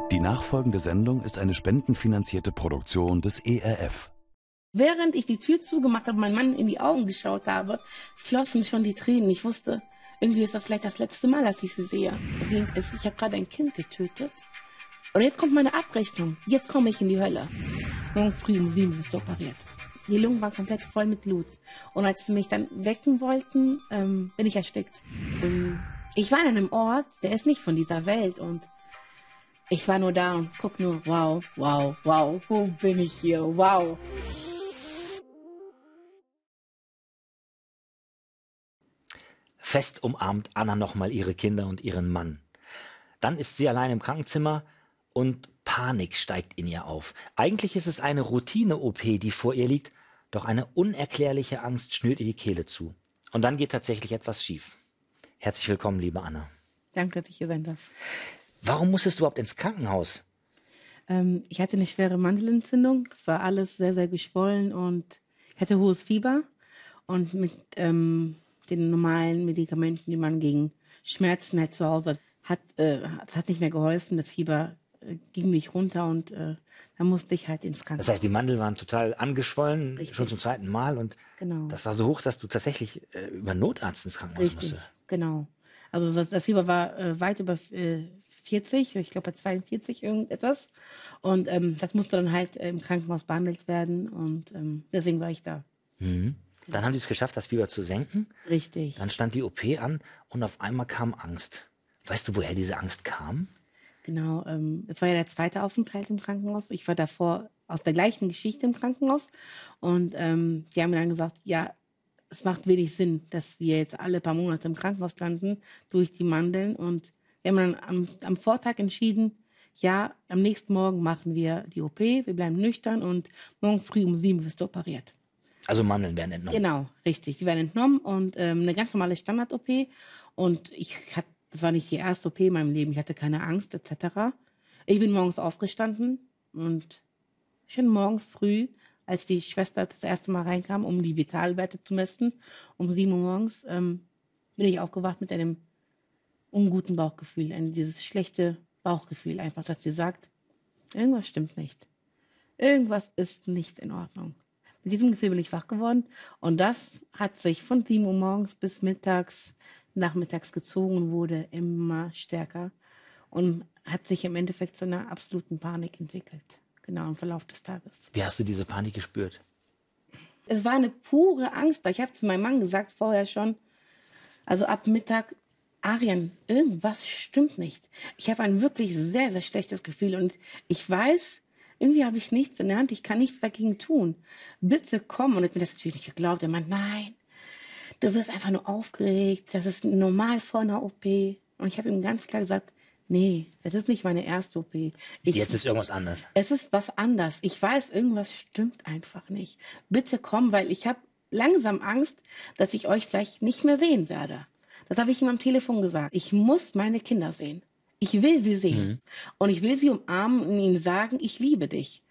Die nachfolgende Sendung ist eine spendenfinanzierte Produktion des ERF. Während ich die Tür zugemacht habe, meinem Mann in die Augen geschaut habe, flossen schon die Tränen. Ich wusste, irgendwie ist das vielleicht das letzte Mal, dass ich sie sehe. Ich habe gerade ein Kind getötet. Und jetzt kommt meine Abrechnung. Jetzt komme ich in die Hölle. Morgen früh um 7 wirst du operiert. Die Lungen waren komplett voll mit Blut. Und als sie mich dann wecken wollten, bin ich erstickt. Ich war an einem Ort, der ist nicht von dieser Welt. Und ich war nur da und guck nur, wow, wow, wow, wo bin ich hier, wow. Fest umarmt Anna nochmal ihre Kinder und ihren Mann. Dann ist sie allein im Krankenzimmer und Panik steigt in ihr auf. Eigentlich ist es eine Routine-OP, die vor ihr liegt, doch eine unerklärliche Angst schnürt ihr die Kehle zu. Und dann geht tatsächlich etwas schief. Herzlich willkommen, liebe Anna. Danke, dass ich hier sein darf. Warum musstest du überhaupt ins Krankenhaus? Ich hatte eine schwere Mandelentzündung. Es war alles sehr, sehr geschwollen und ich hatte hohes Fieber. Und mit den normalen Medikamenten, die man gegen Schmerzen halt zu Hause hat, es hat nicht mehr geholfen. Das Fieber ging nicht runter und da musste ich halt ins Krankenhaus. Das heißt, die Mandeln waren total angeschwollen, Richtig. schon zum zweiten Mal. Und Genau. das war so hoch, dass du tatsächlich über Notarzt ins Krankenhaus Richtig, musstest. genau. Also das Fieber war weit über 40, ich glaube bei 42 irgendetwas. Und das musste dann halt im Krankenhaus behandelt werden und deswegen war ich da. Mhm. Dann haben die es geschafft, das Fieber zu senken. Richtig. Dann stand die OP an und auf einmal kam Angst. Weißt du, woher diese Angst kam? Genau, es war ja der zweite Aufenthalt im Krankenhaus. Ich war davor aus der gleichen Geschichte im Krankenhaus und die haben mir dann gesagt, ja, es macht wenig Sinn, dass wir jetzt alle paar Monate im Krankenhaus landen durch die Mandeln. Und wir haben dann am Vortag entschieden, ja, am nächsten Morgen machen wir die OP, wir bleiben nüchtern und morgen früh um 7 wirst du operiert. Also Mandeln werden entnommen. Genau, richtig. Die werden entnommen und eine ganz normale Standard-OP. Und das war nicht die erste OP in meinem Leben. Ich hatte keine Angst etc. Ich bin morgens aufgestanden und schon morgens früh, als die Schwester das erste Mal reinkam, um die Vitalwerte zu messen, um 7 Uhr morgens, bin ich aufgewacht mit einem unguten Bauchgefühl. Dieses schlechte Bauchgefühl einfach, dass sie sagt, irgendwas stimmt nicht. Irgendwas ist nicht in Ordnung. Mit diesem Gefühl bin ich wach geworden und das hat sich von 7 Uhr morgens bis nachmittags gezogen und wurde immer stärker und hat sich im Endeffekt zu einer absoluten Panik entwickelt. Genau, im Verlauf des Tages. Wie hast du diese Panik gespürt? Es war eine pure Angst. Ich habe zu meinem Mann gesagt vorher schon, also ab Mittag, Arjen, irgendwas stimmt nicht. Ich habe ein wirklich sehr, sehr schlechtes Gefühl und ich weiß, irgendwie habe ich nichts in der Hand, ich kann nichts dagegen tun. Bitte komm. Und er hat mir das natürlich nicht geglaubt. Er meint, nein, du wirst einfach nur aufgeregt, das ist normal vor einer OP. Und ich habe ihm ganz klar gesagt, nee, es ist nicht meine erste OP. Jetzt ist irgendwas anders. Es ist was anders. Ich weiß, irgendwas stimmt einfach nicht. Bitte komm, weil ich habe langsam Angst, dass ich euch vielleicht nicht mehr sehen werde. Das habe ich ihm am Telefon gesagt. Ich muss meine Kinder sehen. Ich will sie sehen. Und ich will sie umarmen und ihnen sagen, ich liebe dich.